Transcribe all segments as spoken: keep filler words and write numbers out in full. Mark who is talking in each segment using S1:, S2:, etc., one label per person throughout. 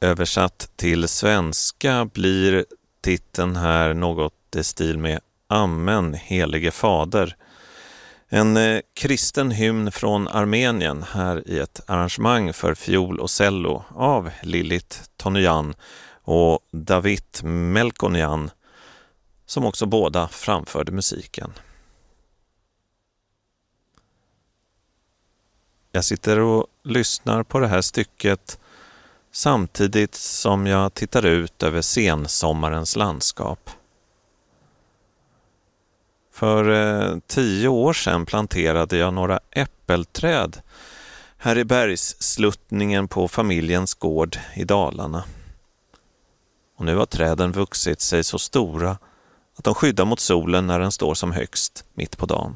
S1: Översatt till svenska blir titeln här något i stil med Amen, helige fader. En eh, kristen hymn från Armenien här i ett arrangemang för fiol och cello av Lilith Tonyan och David Melkonyan, som också båda framförde musiken. Jag sitter och lyssnar på det här stycket samtidigt som jag tittar ut över sensommarens landskap. För eh, tio år sedan planterade jag några äppelträd här i bergssluttningen på familjens gård i Dalarna. Och nu har träden vuxit sig så stora att de skyddar mot solen när den står som högst mitt på dagen.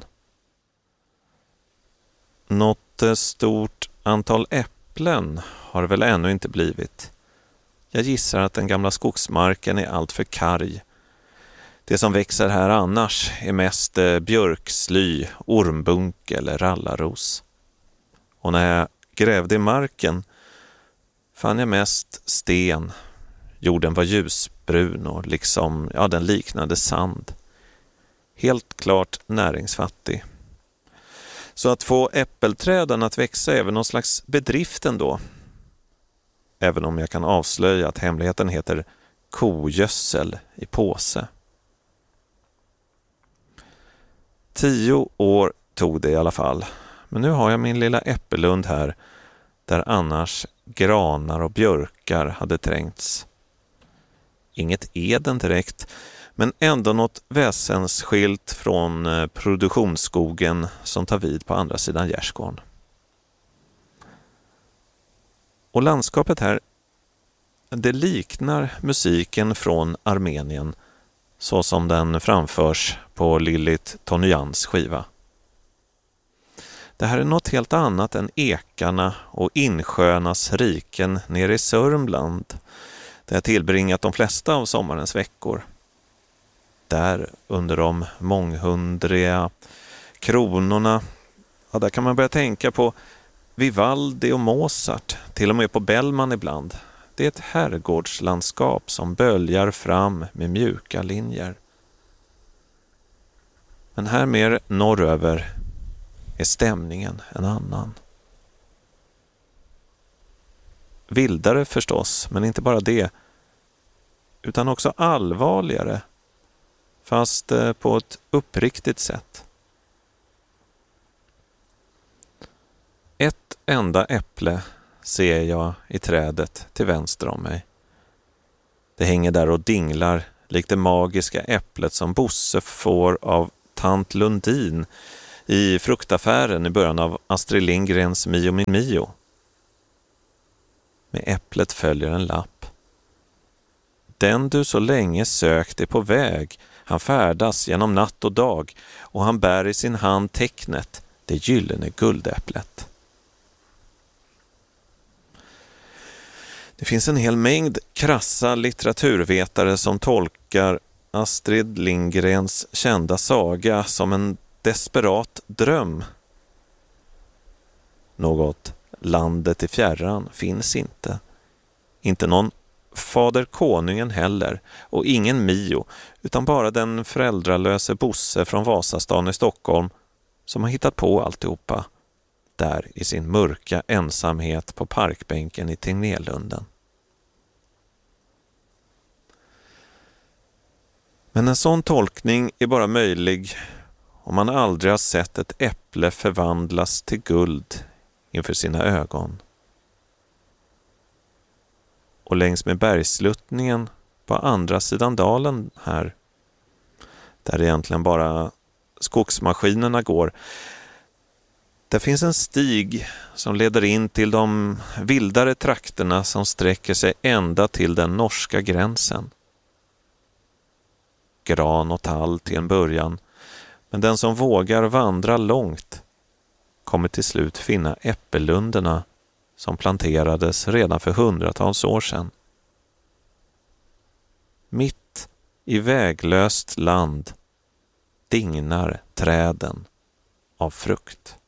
S1: Något eh, stort antal äpplen har väl ännu inte blivit. Jag gissar att den gamla skogsmarken är allt för karg. Det som växer här annars är mest björksly, ormbunk eller rallarros. Och när jag grävde i marken fann jag mest sten. Jorden var ljusbrun och liksom, ja, den liknade sand. Helt klart näringsfattig. Så att få äppelträden att växa är väl någon slags bedrift ändå. Även om jag kan avslöja att hemligheten heter kogödsel i påse. Tio år tog det i alla fall. Men nu har jag min lilla äppellund här där annars granar och björkar hade trängts. Inget eden direkt, men ändå något väsensskilt från produktionsskogen som tar vid på andra sidan Gärsgården. Och landskapet här, det liknar musiken från Armenien så som den framförs på Lilith Tonyans skiva. Det här är något helt annat än ekarna och insjöarnas riken nere i Sörmland, där jag tillbringat de flesta av sommarens veckor. Där under de månghundriga kronorna, ja, där kan man börja tänka på Vivaldi och Mozart, till och med på Bellman ibland. Det är ett herrgårdslandskap som böljar fram med mjuka linjer. Men här mer norröver är stämningen en annan. Vildare förstås, men inte bara det, utan också allvarligare, fast på ett uppriktigt sätt. Ett enda äpple ser jag i trädet till vänster om mig. Det hänger där och dinglar likt det magiska äpplet som Bosse får av tant Lundin i fruktaffären i början av Astrid Lindgrens Mio min Mio. Med äpplet följer en lapp. Den du så länge sökt är på väg. Han färdas genom natt och dag och han bär i sin hand tecknet, det gyllene guldäpplet. Det finns en hel mängd krassa litteraturvetare som tolkar Astrid Lindgrens kända saga som en desperat dröm. Något landet i fjärran finns inte. Inte någon fader konungen heller och ingen Mio, utan bara den föräldralöse Bosse från Vasastan i Stockholm som har hittat på alltihopa där i sin mörka ensamhet på parkbänken i Tegnérlunden. Men en sån tolkning är bara möjlig om man aldrig har sett ett äpple förvandlas till guld inför sina ögon. Och längs med bergsluttningen på andra sidan dalen här, där egentligen bara skogsmaskinerna går, där finns en stig som leder in till de vildare trakterna som sträcker sig ända till den norska gränsen. Gran och tall till en början, men den som vågar vandra långt kommer till slut finna äppellunderna som planterades redan för hundratals år sedan. Mitt i väglöst land dignar träden av frukt.